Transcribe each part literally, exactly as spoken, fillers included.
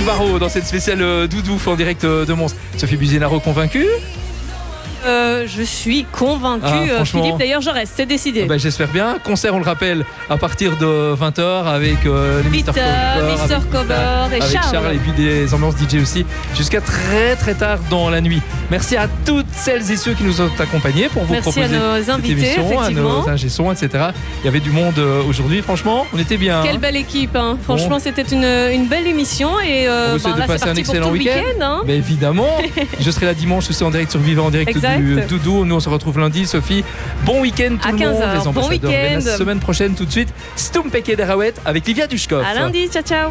Sophie Barraud dans cette spéciale Doudouf en direct de Mons. Sophie Buzenaro convaincue? Euh, je suis convaincue, ah, Philippe. D'ailleurs, je reste, c'est décidé. Bah, j'espère bien. Concert, on le rappelle, à partir de vingt heures avec euh, les mister Cover et avec Charles. Charles. Et puis des ambiances D J aussi, jusqu'à très très tard dans la nuit. Merci à toutes celles et ceux qui nous ont accompagnés pour vous Merci proposer à nos invités, cette émission, à nos ingé sons, et cetera. Il y avait du monde aujourd'hui, franchement, on était bien. Quelle hein. belle équipe, hein. Franchement, bon. C'était une, une belle émission. Et euh, on vous souhaite bah, de là, passer un excellent week-end. week-end. Hein. Mais évidemment, je serai là dimanche aussi en direct sur Vivant, en direct exact. du Doudou. Nous, on se retrouve lundi. Sophie, bon week-end tout à le quinze heures. monde. Les bon week-end. La semaine prochaine, tout de suite, Stumpeke Derawet avec Livia Dushkov. À lundi, ciao ciao.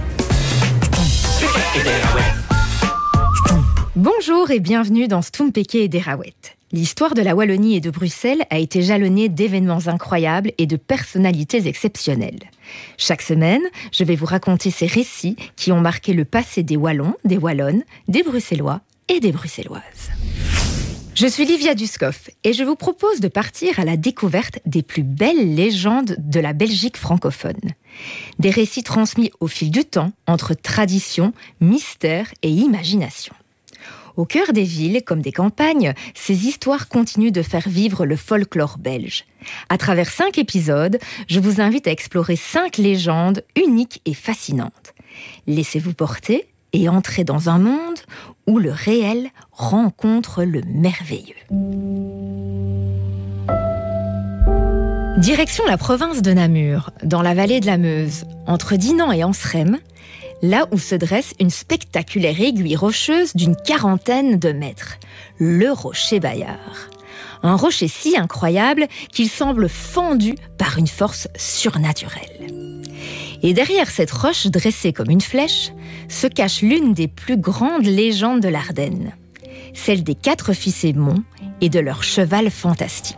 Bonjour et bienvenue dans Stumpeke et Derawet. L'histoire de la Wallonie et de Bruxelles a été jalonnée d'événements incroyables et de personnalités exceptionnelles. Chaque semaine, je vais vous raconter ces récits qui ont marqué le passé des Wallons, des Wallonnes, des Bruxellois et des Bruxelloises. Je suis Livia Dushkov et je vous propose de partir à la découverte des plus belles légendes de la Belgique francophone. Des récits transmis au fil du temps entre tradition, mystère et imagination. Au cœur des villes comme des campagnes, ces histoires continuent de faire vivre le folklore belge. À travers cinq épisodes, je vous invite à explorer cinq légendes uniques et fascinantes. Laissez-vous porter et entrez dans un monde où le réel rencontre le merveilleux. Direction la province de Namur, dans la vallée de la Meuse, entre Dinan et Anseremme, là où se dresse une spectaculaire aiguille rocheuse d'une quarantaine de mètres, le rocher Bayard. Un rocher si incroyable qu'il semble fendu par une force surnaturelle. Et derrière cette roche dressée comme une flèche, se cache l'une des plus grandes légendes de l'Ardenne, celle des quatre fils Aymon et de leur cheval fantastique.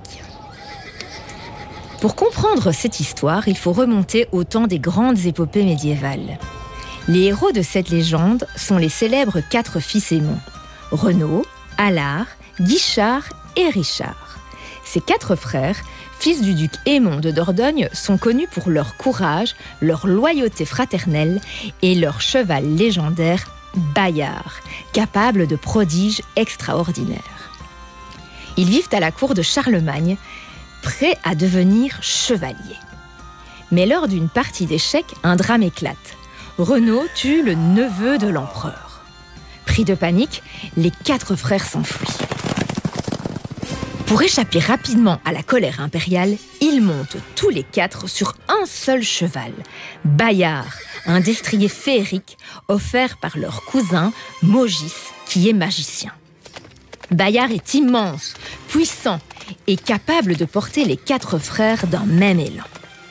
Pour comprendre cette histoire, il faut remonter au temps des grandes épopées médiévales. Les héros de cette légende sont les célèbres quatre fils Aymon, Renaud, Allard, Guichard et Richard. Ces quatre frères, fils du duc Aymon de Dordogne, sont connus pour leur courage, leur loyauté fraternelle et leur cheval légendaire Bayard, capable de prodiges extraordinaires. Ils vivent à la cour de Charlemagne, prêts à devenir chevaliers. Mais lors d'une partie d'échecs, un drame éclate. Renaud tue le neveu de l'empereur. Pris de panique, les quatre frères s'enfuient. Pour échapper rapidement à la colère impériale, ils montent tous les quatre sur un seul cheval, Bayard, un destrier féerique offert par leur cousin Mogis, qui est magicien. Bayard est immense, puissant et capable de porter les quatre frères d'un même élan.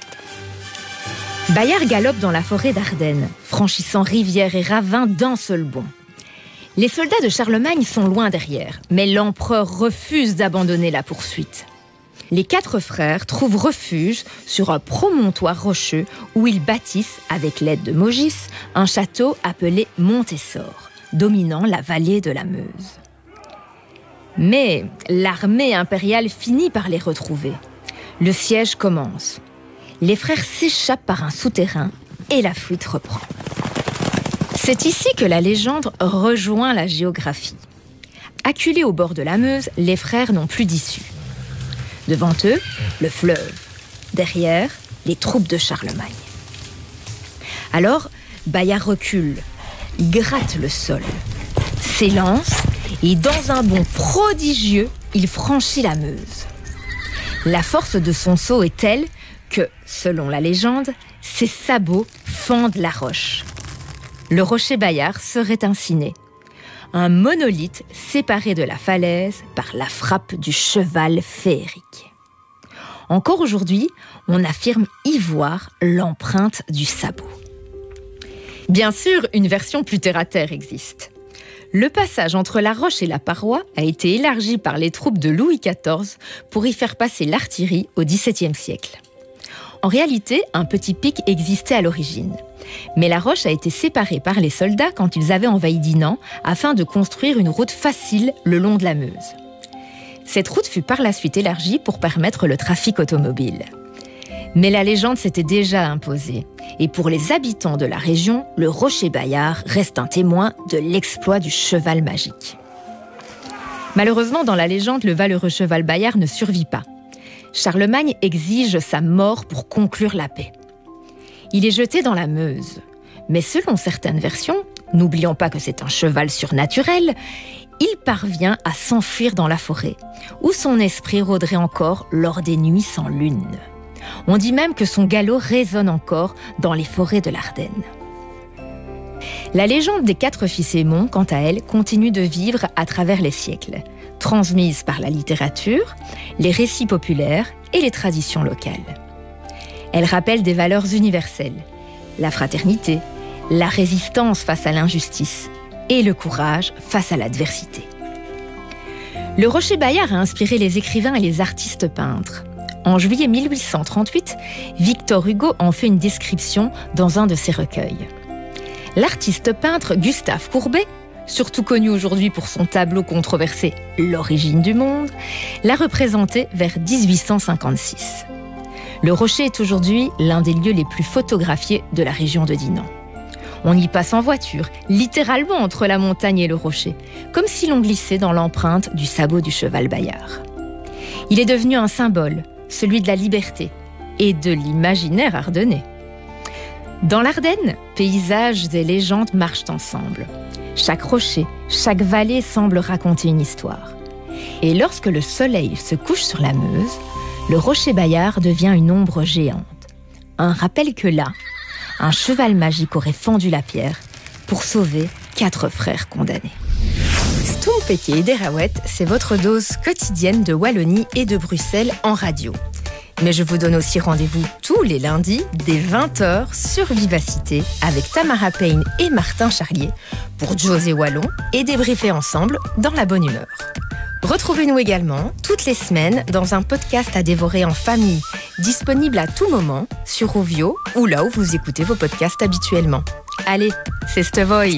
Bayard galope dans la forêt d'Ardennes, franchissant rivières et ravins d'un seul bond. Les soldats de Charlemagne sont loin derrière, mais l'empereur refuse d'abandonner la poursuite. Les quatre frères trouvent refuge sur un promontoire rocheux où ils bâtissent, avec l'aide de Mogis, un château appelé Montessor, dominant la vallée de la Meuse. Mais l'armée impériale finit par les retrouver. Le siège commence. Les frères s'échappent par un souterrain et la fuite reprend. C'est ici que la légende rejoint la géographie. Acculés au bord de la Meuse, les frères n'ont plus d'issue. Devant eux, le fleuve. Derrière, les troupes de Charlemagne. Alors, Bayard recule, gratte le sol, s'élance et dans un bond prodigieux, il franchit la Meuse. La force de son saut est telle que, selon la légende, ses sabots fendent la roche. Le rocher Bayard serait ainsi né, un monolithe séparé de la falaise par la frappe du cheval féerique. Encore aujourd'hui, on affirme y voir l'empreinte du sabot. Bien sûr, une version plus terre-à-terre existe. Le passage entre la roche et la paroi a été élargi par les troupes de Louis quatorze pour y faire passer l'artillerie au dix-septième siècle. En réalité, un petit pic existait à l'origine. Mais la roche a été séparée par les soldats quand ils avaient envahi Dinan afin de construire une route facile le long de la Meuse. Cette route fut par la suite élargie pour permettre le trafic automobile. Mais la légende s'était déjà imposée. Et pour les habitants de la région, le Rocher Bayard reste un témoin de l'exploit du cheval magique. Malheureusement, dans la légende, le valeureux cheval Bayard ne survit pas. Charlemagne exige sa mort pour conclure la paix. Il est jeté dans la Meuse. Mais selon certaines versions, n'oublions pas que c'est un cheval surnaturel, il parvient à s'enfuir dans la forêt, où son esprit rôderait encore lors des nuits sans lune. On dit même que son galop résonne encore dans les forêts de l'Ardenne. La légende des quatre fils Aymon, quant à elle, continue de vivre à travers les siècles, transmise par la littérature, les récits populaires et les traditions locales. Elle rappelle des valeurs universelles, la fraternité, la résistance face à l'injustice et le courage face à l'adversité. Le Rocher Bayard a inspiré les écrivains et les artistes peintres. En juillet mille huit cent trente-huit, Victor Hugo en fait une description dans un de ses recueils. L'artiste peintre Gustave Courbet, surtout connu aujourd'hui pour son tableau controversé « L'origine du monde », l'a représenté vers dix-huit cent cinquante-six. Le rocher est aujourd'hui l'un des lieux les plus photographiés de la région de Dinan. On y passe en voiture, littéralement entre la montagne et le rocher, comme si l'on glissait dans l'empreinte du sabot du cheval Bayard. Il est devenu un symbole, celui de la liberté et de l'imaginaire ardennais. Dans l'Ardenne, paysages et légendes marchent ensemble. Chaque rocher, chaque vallée semble raconter une histoire. Et lorsque le soleil se couche sur la Meuse, le Rocher Bayard devient une ombre géante. Un rappel que là, un cheval magique aurait fendu la pierre pour sauver quatre frères condamnés. Stompeke et Derawet, c'est votre dose quotidienne de Wallonie et de Bruxelles en radio. Mais je vous donne aussi rendez-vous tous les lundis dès vingt heures sur Vivacité avec Tamara Payne et Martin Charlier pour José Wallon et débriefer ensemble dans la bonne humeur. Retrouvez-nous également toutes les semaines dans un podcast à dévorer en famille, disponible à tout moment sur Rovio ou là où vous écoutez vos podcasts habituellement. Allez, c'est Stevoy.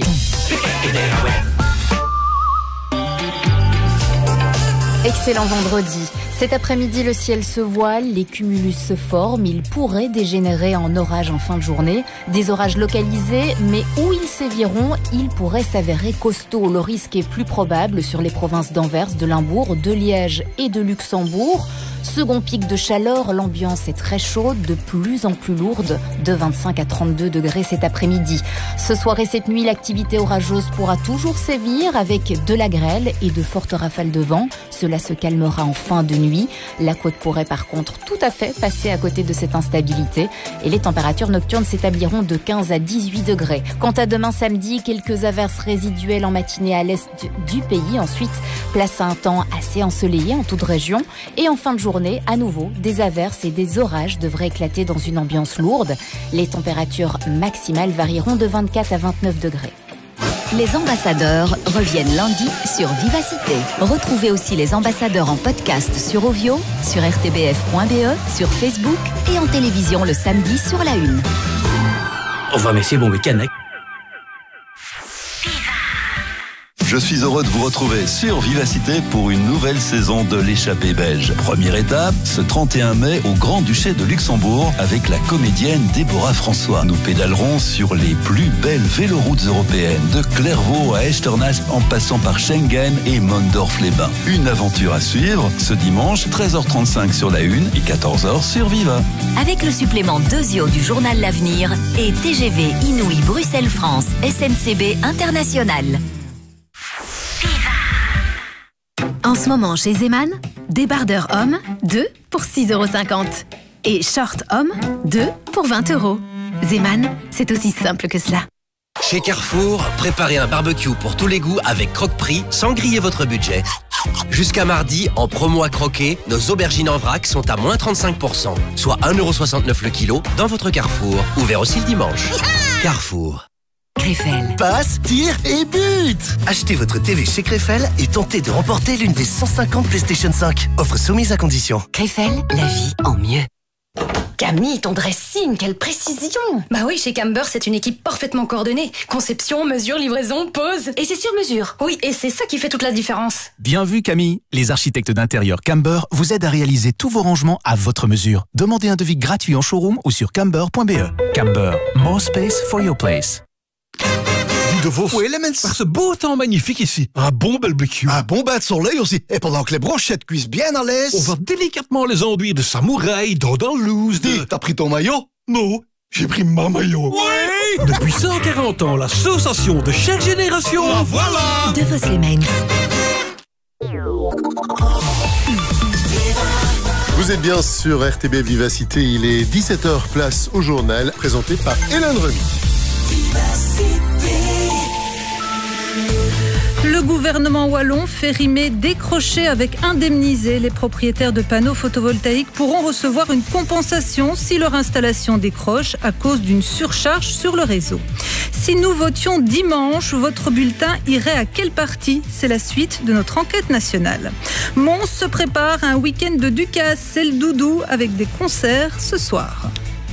Excellent vendredi. Cet après-midi, le ciel se voile, les cumulus se forment, ils pourraient dégénérer en orages en fin de journée. Des orages localisés, mais où ils séviront, ils pourraient s'avérer costauds. Le risque est plus probable sur les provinces d'Anvers, de Limbourg, de Liège et de Luxembourg. Second pic de chaleur, l'ambiance est très chaude, de plus en plus lourde, de vingt-cinq à trente-deux degrés cet après-midi. Ce soir et cette nuit, l'activité orageuse pourra toujours sévir avec de la grêle et de fortes rafales de vent. Cela se calmera en fin de nuit. La côte pourrait par contre tout à fait passer à côté de cette instabilité et les températures nocturnes s'établiront de quinze à dix-huit degrés. Quant à demain samedi, quelques averses résiduelles en matinée à l'est du pays. Ensuite, place à un temps assez ensoleillé en toute région et en fin de journée, à nouveau, des averses et des orages devraient éclater dans une ambiance lourde. Les températures maximales varieront de vingt-quatre à vingt-neuf degrés. Les ambassadeurs reviennent lundi sur Vivacité. Retrouvez aussi les ambassadeurs en podcast sur Ovio, sur r t b f point b e, sur Facebook et en télévision le samedi sur la une. Enfin, mais c'est bon, mais canac. Je suis heureux de vous retrouver sur Vivacité pour une nouvelle saison de l'échappée belge. Première étape, ce trente et un mai au Grand-Duché de Luxembourg avec la comédienne Déborah François. Nous pédalerons sur les plus belles véloroutes européennes, de Clairvaux à Echternach en passant par Schengen et Mondorf-les-Bains. Une aventure à suivre ce dimanche, treize heures trente-cinq sur la une et quatorze heures sur Viva. Avec le supplément Dezio du journal L'Avenir et T G V Inouï Bruxelles-France S N C B International. En ce moment, chez Zeman, débardeur homme, deux pour six euros cinquante. Et short homme, deux pour vingt euros. Zeman, c'est aussi simple que cela. Chez Carrefour, préparez un barbecue pour tous les goûts avec croque-prix sans griller votre budget. Jusqu'à mardi, en promo à croquer, nos aubergines en vrac sont à moins trente-cinq pour cent, soit un euro soixante-neuf le kilo dans votre Carrefour. Ouvert aussi le dimanche. Carrefour. Krefel. Passe, tire et but. Achetez votre T V chez Krefel et tentez de remporter l'une des cent cinquante PlayStation cinq. Offre soumise à condition. Krefel, la vie en mieux. Camille, ton dressing, quelle précision! Bah oui, chez Camber, c'est une équipe parfaitement coordonnée. Conception, mesure, livraison, pose. Et c'est sur mesure. Oui, et c'est ça qui fait toute la différence. Bien vu, Camille. Les architectes d'intérieur Camber vous aident à réaliser tous vos rangements à votre mesure. Demandez un devis gratuit en showroom ou sur camber point b e. Camber, more space for your place. De Vos. Oui, les mens. Par ce beau temps magnifique ici. Un bon barbecue. Un bon bain de soleil aussi. Et pendant que les brochettes cuisent bien à l'aise. On va délicatement les enduire de samouraï, d'andalouse, de... Dis, t'as pris ton maillot? Non, j'ai pris ma maillot. Oui. Depuis cent quarante ans, l'association de chaque génération. Ah, voilà. De Vos les mens. Vous êtes bien sur R T B Vivacité. Il est dix-sept heures, place au journal, présenté par Hélène Remy. Le gouvernement wallon fait rimer décrocher avec indemniser. Les propriétaires de panneaux photovoltaïques pourront recevoir une compensation si leur installation décroche à cause d'une surcharge sur le réseau. Si nous votions dimanche, votre bulletin irait à quel parti? C'est la suite de notre enquête nationale. Mons se prépare à un week-end de Ducasse, c'est le doudou avec des concerts ce soir.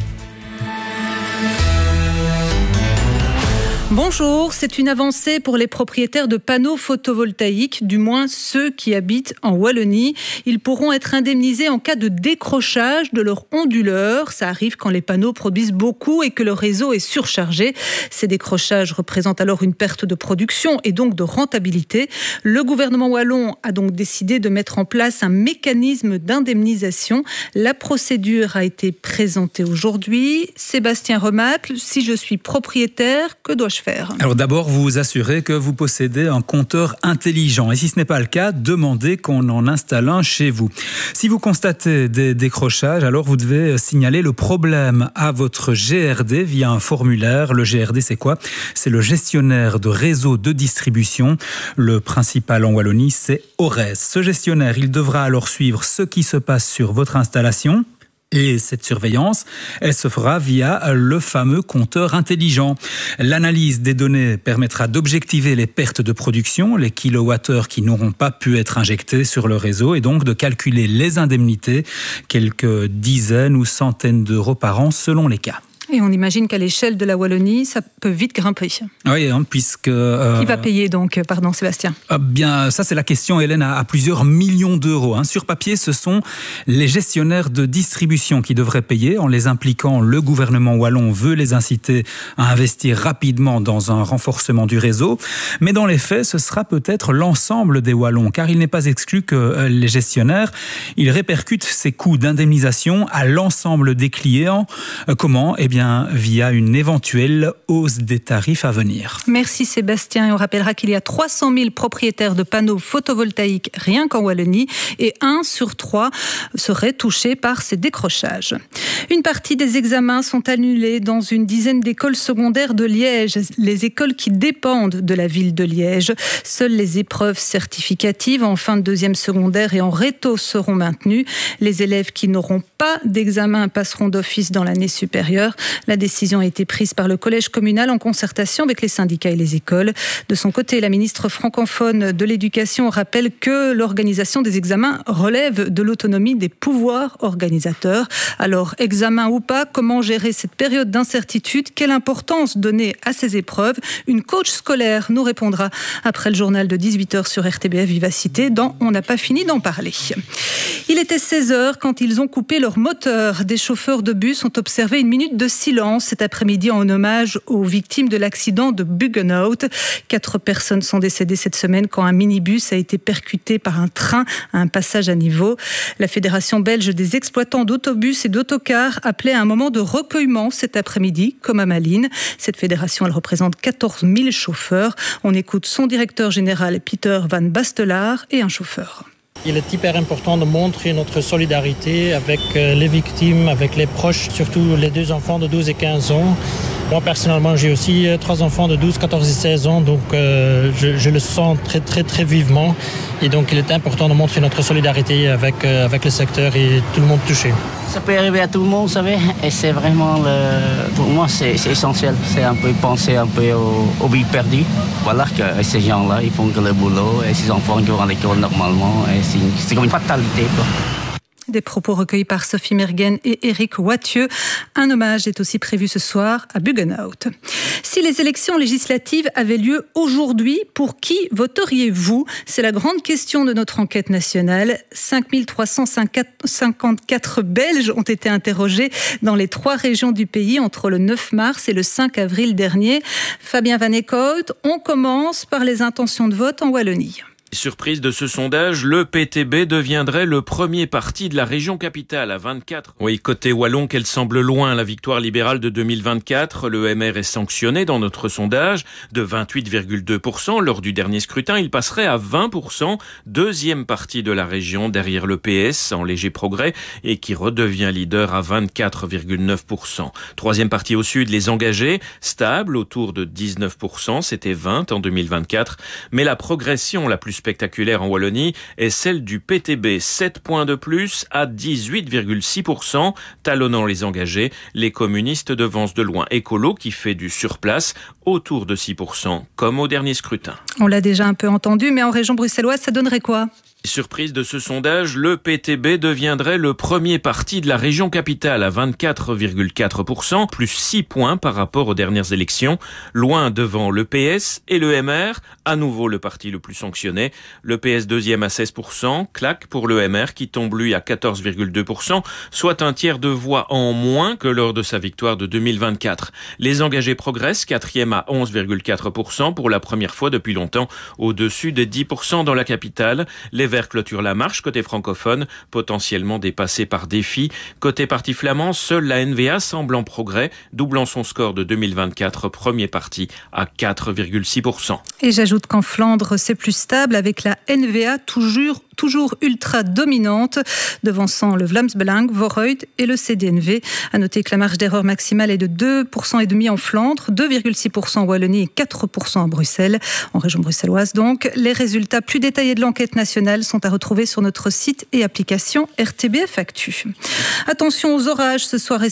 Bonjour, c'est une avancée pour les propriétaires de panneaux photovoltaïques, du moins ceux qui habitent en Wallonie. Ils pourront être indemnisés en cas de décrochage de leur onduleur. Ça arrive quand les panneaux produisent beaucoup et que le réseau est surchargé. Ces décrochages représentent alors une perte de production et donc de rentabilité. Le gouvernement wallon a donc décidé de mettre en place un mécanisme d'indemnisation. La procédure a été présentée aujourd'hui. Sébastien Remacle, si je suis propriétaire, que dois-je faire? Alors d'abord, vous vous assurez que vous possédez un compteur intelligent. Et si ce n'est pas le cas, demandez qu'on en installe un chez vous. Si vous constatez des décrochages, alors vous devez signaler le problème à votre G R D via un formulaire. Le G R D, c'est quoi? C'est le gestionnaire de réseau de distribution. Le principal en Wallonie, c'est Ores. Ce gestionnaire, il devra alors suivre ce qui se passe sur votre installation. Et cette surveillance, elle se fera via le fameux compteur intelligent. L'analyse des données permettra d'objectiver les pertes de production, les kilowattheures qui n'auront pas pu être injectés sur le réseau, et donc de calculer les indemnités, quelques dizaines ou centaines d'euros par an selon les cas. Et on imagine qu'à l'échelle de la Wallonie, ça peut vite grimper. Oui, hein, puisque... Euh, Qui va payer donc, pardon Sébastien? euh, Bien, ça c'est la question, Hélène, à, à plusieurs millions d'euros. Hein. Sur papier, ce sont les gestionnaires de distribution qui devraient payer. En les impliquant, le gouvernement wallon veut les inciter à investir rapidement dans un renforcement du réseau. Mais dans les faits, ce sera peut-être l'ensemble des Wallons, car il n'est pas exclu que euh, les gestionnaires, ils répercutent ces coûts d'indemnisation à l'ensemble des clients. Euh, comment? Eh bien, via une éventuelle hausse des tarifs à venir. Merci Sébastien. Et on rappellera qu'il y a trois cent mille propriétaires de panneaux photovoltaïques rien qu'en Wallonie et un sur trois serait touché par ces décrochages. Une partie des examens sont annulés dans une dizaine d'écoles secondaires de Liège, les écoles qui dépendent de la ville de Liège. Seules les épreuves certificatives en fin de deuxième secondaire et en réto seront maintenues. Les élèves qui n'auront pas d'examen passeront d'office dans l'année supérieure. La décision a été prise par le collège communal en concertation avec les syndicats et les écoles. De son côté, la ministre francophone de l'Éducation rappelle que l'organisation des examens relève de l'autonomie des pouvoirs organisateurs. Alors, examen ou pas, comment gérer cette période d'incertitude? Quelle importance donner à ces épreuves? Une coach scolaire nous répondra après le journal de dix-huit heures sur R T B F Vivacité dans On n'a pas fini d'en parler. Il était seize heures quand ils ont coupé leur moteur. Des chauffeurs de bus ont observé une minute de silence cet après-midi en hommage aux victimes de l'accident de Buggenhout. Quatre personnes sont décédées cette semaine quand un minibus a été percuté par un train à un passage à niveau. La Fédération belge des exploitants d'autobus et d'autocars appelait à un moment de recueillement cet après-midi, comme à Malines. Cette fédération, elle représente quatorze mille chauffeurs. On écoute son directeur général, Peter Van Bastelaar, et un chauffeur. Il est hyper important de montrer notre solidarité avec les victimes, avec les proches, surtout les deux enfants de douze et quinze ans. Moi, personnellement, j'ai aussi trois enfants de douze, quatorze et seize ans, donc euh, je, je le sens très, très, très vivement. Et donc, il est important de montrer notre solidarité avec, euh, avec le secteur et tout le monde touché. Ça peut arriver à tout le monde, vous savez, et c'est vraiment, le, pour moi, c'est, c'est essentiel. C'est un peu penser un peu aux, aux vies perdues. Voilà que ces gens-là, ils font que le boulot, et ces enfants qui vont à l'école normalement, et c'est, c'est comme une fatalité, quoi. Des propos recueillis par Sophie Mergen et Éric Wattieu. Un hommage est aussi prévu ce soir à Buggenhout. Si les élections législatives avaient lieu aujourd'hui, pour qui voteriez-vous ? C'est la grande question de notre enquête nationale. cinq mille trois cent cinquante-quatre Belges ont été interrogés dans les trois régions du pays entre le neuf mars et le cinq avril dernier. Fabien Van Eekhout, on commence par les intentions de vote en Wallonie. Surprise de ce sondage, le P T B deviendrait le premier parti de la région capitale à vingt-quatre. Oui, côté wallon, qu'elle semble loin la victoire libérale de deux mille vingt-quatre. Le M R est sanctionné dans notre sondage de vingt-huit virgule deux pour cent. Lors du dernier scrutin, il passerait à vingt pour cent. Deuxième parti de la région derrière le P S en léger progrès et qui redevient leader à vingt-quatre virgule neuf pour cent. Troisième parti au sud, les engagés, stable autour de dix-neuf pour cent. C'était vingt en deux mille vingt-quatre. Mais la progression la plus spectaculaire en Wallonie est celle du P T B, sept points de plus à dix-huit virgule six pour cent, talonnant les engagés. Les communistes devancent de loin Écolo qui fait du surplace autour de six pour cent, comme au dernier scrutin. On l'a déjà un peu entendu, mais en région bruxelloise, ça donnerait quoi ? Surprise de ce sondage, le P T B deviendrait le premier parti de la région capitale à vingt-quatre virgule quatre pour cent, plus six points par rapport aux dernières élections, loin devant le P S et le M R, à nouveau le parti le plus sanctionné. Le P S deuxième à seize pour cent, claque pour le M R qui tombe lui à quatorze virgule deux pour cent, soit un tiers de voix en moins que lors de sa victoire de deux mille vingt-quatre. Les engagés progressent, quatrième à onze virgule quatre pour cent pour la première fois depuis longtemps, au-dessus des dix pour cent dans la capitale. Les Verts clôturent la marche côté francophone, potentiellement dépassé par Défi. Côté parti flamand, seule la N V A semble en progrès, doublant son score de deux mille vingt-quatre, premier parti à quatre virgule six pour cent. Et j'ajoute qu'en Flandre, c'est plus stable avec la N V A toujours toujours ultra dominante, devançant le Vlaams Belang, Vooruit et le C D N V. À noter que la marge d'erreur maximale est de deux pour cent et demi en Flandre, deux virgule six pour cent en Wallonie et quatre pour cent en Bruxelles. En région bruxelloise donc, les résultats plus détaillés de l'enquête nationale sont à retrouver sur notre site et application R T B F Actu. Attention aux orages ce soir et